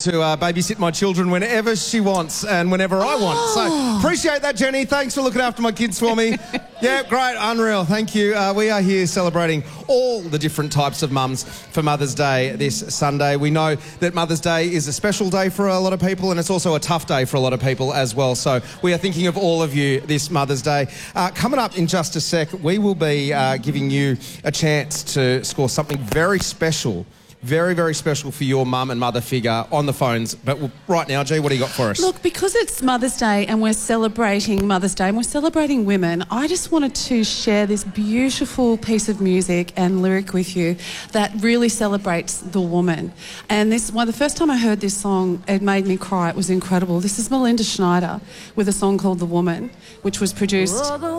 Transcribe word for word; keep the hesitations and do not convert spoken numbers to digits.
to uh, babysit my children whenever she wants and whenever I want. So appreciate that, Jenny. Thanks for looking after my kids for me. Yeah, great, unreal. Thank you. Uh, we are here celebrating all the different types of mums for Mother's Day this Sunday. We know that Mother's Day is a special day for a lot of people, and it's also a tough day for a lot of people as well. So we are thinking of all of you this Mother's Day. Uh, coming up in just a sec, we will be uh, giving you a chance to score something very special. Very, very special for your mum and mother figure on the phones. But right now, G, what do you got for us? Look, because it's Mother's Day and we're celebrating Mother's Day and we're celebrating women, I just wanted to share this beautiful piece of music and lyric with you that really celebrates the woman. And this, well, the first time I heard this song, it made me cry. It was incredible. This is Melinda Schneider with a song called The Woman, which was produced...